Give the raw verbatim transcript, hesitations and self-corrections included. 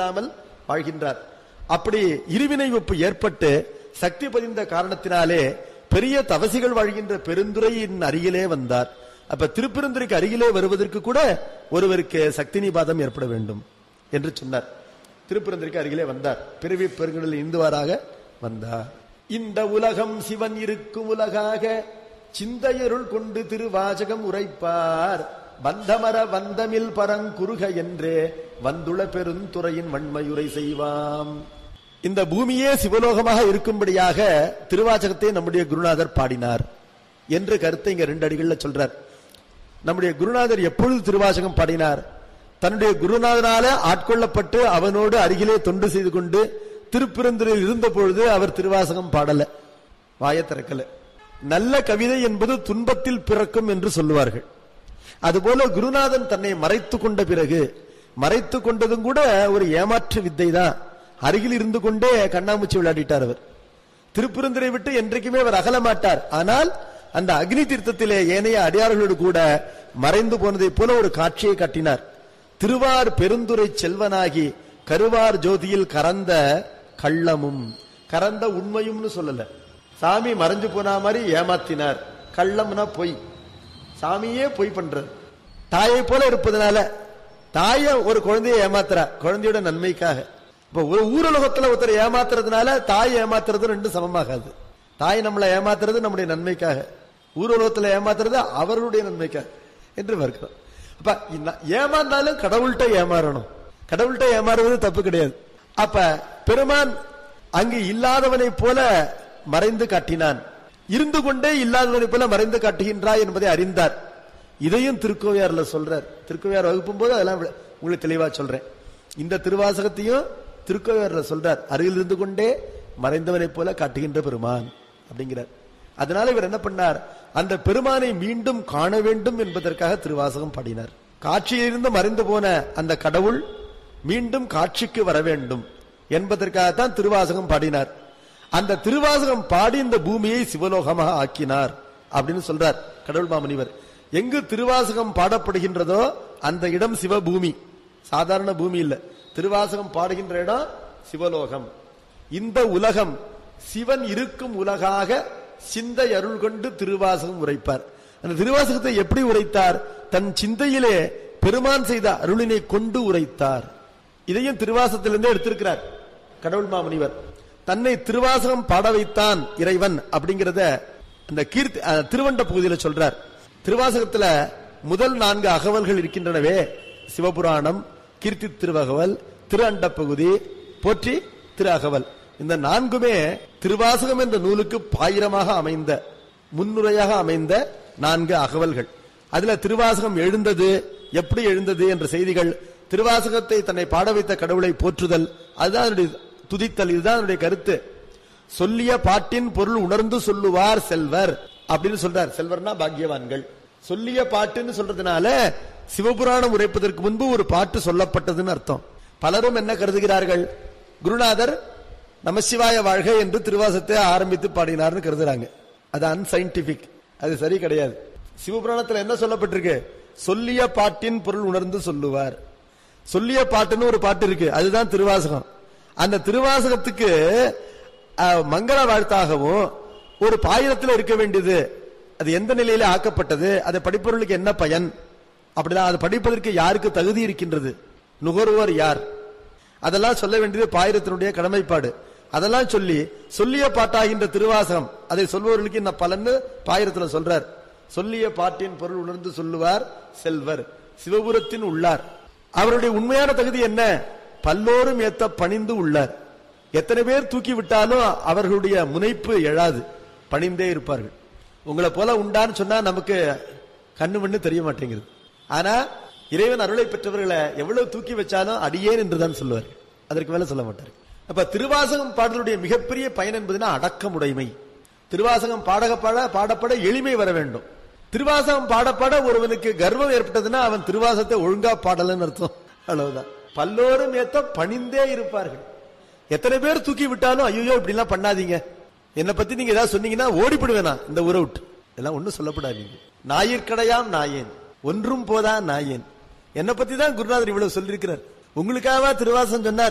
இல்லாமல் வாழ்கின்றார். அப்படி இருவினை ஒப்பு ஏற்பட்டு சக்தி பதிந்த காரணத்தினாலே பெரிய தவசிகள் வாழ்கின்ற பெருந்துறையின் அருகிலே வந்தார். அப்ப திருப்பெருந்துறைக்கு அருகிலே வருவதற்கு கூட ஒருவருக்கு சக்தி நிபாதம் ஏற்பட வேண்டும் என்று சொன்னார். திருப்பெருந்துறைக்கு அருகிலே வந்தார். பிறவி பெருங்கடலில் இந்துவாராக வந்தார். இந்த உலகம் சிவன் இருக்கும் உலகாக சிந்தையருள் கொண்டு திருவாசகம் உரைப்பார் வந்தமர வந்தமில் பரங்குருக என்றே வந்துள பெருந்துறையின் வன்மையுரை செய்வாம். இந்த பூமியே சிவலோகமாக இருக்கும்படியாக திருவாசகத்தை நம்முடைய குருநாதர் பாடினார் என்று கருத்தை இங்க ரெண்டு அடிகள்ல சொல்றார். நம்முடைய குருநாதர் எப்பொழுது திருவாசகம் பாடினார்? தன்னுடைய குருநாதனால ஆட்கொள்ளப்பட்டு அவனோடு அருகிலே தொண்டு செய்து கொண்டு திருப்பெருந்துறையில் இருந்த பொழுது அவர் திருவாசகம் பாடல, வாய திறக்கல. நல்ல கவிதை என்பது துன்பத்தில் பிறக்கும் என்று சொல்லுவார்கள். அதுபோல குருநாதன் தன்னை மறைத்து கொண்ட பிறகு, மறைத்து கொண்டதும் கூட ஒரு ஏமாற்று வித்தை தான். அருகில் இருந்து கொண்டே கண்ணாமூச்சி விளையாடிட்டார் அவர். திருப்பெருந்துறை விட்டு என்றைக்குமே அவர் அகல மாட்டார். ஆனால் அந்த அக்னி தீர்த்தத்திலே ஏனைய அடியார்களோடு கூட மறைந்து போனதை போல ஒரு காட்சியை காட்டினார். திருவார் பெருந்துறை செல்வனாகி கருவார் ஜோதியில் கறந்த கள்ளமும், கறந்த உண்மையும்னு சொல்லல. சாமி மறைஞ்சு போனா மாதிரி ஏமாத்தினார். கள்ளம்னா பொய், சாமியே பொய் பண்றது. தாயை போல இருப்பதனால தாய ஒரு குழந்தைய ஏமாத்துறா, குழந்தையோட நன்மைக்காக. இப்ப ஒரு ஊரலோகத்துல ஒருத்தர் ஏமாத்துறதுனால தாய் ஏமாத்துறது ரெண்டு சமமாகாது. தாய் நம்மளை ஏமாத்துறது நம்முடைய நன்மைக்காக, ஊரலோகத்துல ஏமாத்துறது அவர்களுடைய நன்மைக்காக என்று வருகிறோம். அப்ப ஏமாந்தாலும் கடவுள்கிட்ட ஏமாறணும். கடவுள்கிட்ட ஏமாறுவது தப்பு கிடையாது. அப்ப பெருமான் அங்கு இல்லாதவனை போல மறைந்து காட்டினான். இருந்து கொண்டே இல்லாதவனை போல மறைந்து காட்டுகின்றாய் என்பதை அறிந்தார். இதையும் திருக்கோவையார்ல சொல்றார். திருக்கோவையார் வகுப்பும் போது அதெல்லாம் உங்களுக்கு தெளிவா சொல்றேன். இந்த திருவாசகத்தையும் திருக்கோவையார்ல சொல்றார். அருகில் இருந்து கொண்டே மறைந்தவனை போல காட்டுகின்ற பெருமான் அப்படிங்கிறார். அதனால இவர் என்ன பண்ணார்? அந்த பெருமானை மீண்டும் காண வேண்டும் என்பதற்காக திருவாசகம் பாடினார். காட்சியிலிருந்து மறைந்து போன அந்த கடவுள் மீண்டும் காட்சிக்கு வர வேண்டும் என்பதற்காகத்தான் திருவாசகம் பாடினார். அந்த திருவாசகம் பாடி இந்த பூமியை சிவலோகமாக ஆக்கினார் அப்படின்னு சொல்றார் கடவுள் மாமுனிவர். எங்கு திருவாசகம் பாடப்படுகின்றதோ அந்த இடம் சிவபூமி, சாதாரண பூமி இல்ல. திருவாசகம் பாடுகின்ற இடம் சிவலோகம். இந்த உலகம் சிவன் இருக்கும் உலகாக சிந்தை அருள் கொண்டு திருவாசகம் உரைப்பார். அந்த திருவாசகத்தை எப்படி உரைத்தார்? தன் சிந்தையிலே பெருமான் செய்த அருளினை கொண்டு உரைத்தார். இதையும் திருவாசகத்திலிருந்தே எடுத்திருக்கிறார் கடவுள் மாமுனிவர். தன்னை திருவாசகம் பாட வைத்தான் இறைவன் அப்படிங்கிறத அந்த கீர்த்தி திருவண்ட பகுதியில சொல்றார். திருவாசகத்துல முதல் நான்கு அகவல்கள் இருக்கின்றனவே, சிவபுராணம், கீர்த்தி திருவகவல், திரு அண்ட பகுதி, போற்றி திரு அகவல். இந்த நான்குமே திருவாசகம் என்ற நூலுக்கு பாயிரமாக அமைந்த, முன்னுரையாக அமைந்த நான்கு அகவல்கள். அதுல திருவாசகம் எழுந்தது, எப்படி எழுந்தது என்ற செய்திகள், திருவாசகத்தை தன்னை பாட வைத்த கடவுளை போற்றுதல், அதுதான் துதித்தல், இதுதான் என்னுடைய கருத்து. சொல்லிய பாட்டின் பொருள் உணர்ந்து சொல்லுவார் செல்வர் அப்படின்னு சொல்றார். செல்வர்னா பாக்கியவான்கள். சொல்லிய பாட்டுன்னு சொல்றதுனால சிவபுராணம் உரைப்பதற்கு முன்பு ஒரு பாட்டு சொல்லப்பட்டதுன்னு அர்த்தம். பலரும் என்ன கருதுகிறார்கள்? குருநாதர் நமசிவாய வாழ்க என்று திருவாசகத்தை ஆரம்பித்து பாடினார்னு கருதுறாங்க. அது அன்சைன்டிபிக், அது சரி கிடையாது. சிவபுராணத்தில் என்ன சொல்லப்பட்டிருக்கு? சொல்லிய பாட்டின் பொருள் உணர்ந்து சொல்லுவார். சொல்லிய பாட்டுன்னு ஒரு பாட்டு இருக்கு, அதுதான் திருவாசகம். அந்த திருவாசகத்துக்கு மங்கள வாழ்த்தாகவும் ஒரு பாயிரத்தில் இருக்க வேண்டியது. அது எந்த நிலையில ஆக்கப்பட்டது, அதை படிப்பவர்களுக்கு என்ன பயன், அப்படிதான் அதை படிப்பதற்கு யாருக்கு தகுதி இருக்கின்றது, நுகர்வோர் யார், அதெல்லாம் சொல்ல வேண்டியது பாயிரத்தினுடைய கடமைப்பாடு. அதெல்லாம் சொல்லி சொல்லிய பாட்டாகின்ற திருவாசகம் அதை சொல்பவர்களுக்கு என்ன பலன்னு பாயிரத்துல சொல்றார். சொல்லிய பாட்டின் பொருள் உணர்ந்து சொல்லுவார் செல்வர், சிவபுரத்தின் உள்ளார். அவருடைய உண்மையான தகுதி என்ன? பல்லோரும் ஏத்த பணிந்து உள்ளார். எத்தனை பேர் தூக்கி விட்டாலும் அவர்களுடைய முனைப்பு எழாது, பணிந்தே இருப்பார்கள். உங்களை போல உண்டான்னு சொன்னா நமக்கு கண்ணு மண்ணு தெரிய மாட்டேங்கிறது. ஆனா இறைவன் அருளை பெற்றவர்களை எவ்வளவு தூக்கி வச்சாலும் அடியேன் என்றுதான் சொல்லுவார், அதற்கு மேல சொல்ல மாட்டார். அப்ப திருவாசகம் பாடலுடைய மிகப்பெரிய பயன் என்பதுனா அடக்கமுடைமை. திருவாசகம் பாடக பாட பாடப்பட எளிமை வர வேண்டும். திருவாசகம் பாடப்பட ஒருவனுக்கு கர்வம் ஏற்பட்டதுன்னா அவன் திருவாசகத்தை ஒழுங்கா பாடலன்னு அர்த்தம், அவ்வளவுதான். பல்லோரும் ஏத்த பணிந்தே இருப்பார்கள். எத்தனை பேர் தூக்கி விட்டாலும் ஐயோ இப்படி எல்லாம் பண்ணாதீங்க, என்னை பத்தி நீங்க ஏதாவது சொன்னீங்கன்னா ஓடிப்படுவேனா இந்த ஊரை விட்டு, எல்லாம் ஒன்னும் சொல்லப்படாதீங்க. ஞாயிற்கடையாம் நாயேன் ஒன்றும் போதா நாயேன். என்னை பத்தி தான் குருநாதர் இவ்வளவு சொல்லியிருக்கிறார். உங்களுக்காக திருவாசகம் சொன்னார்.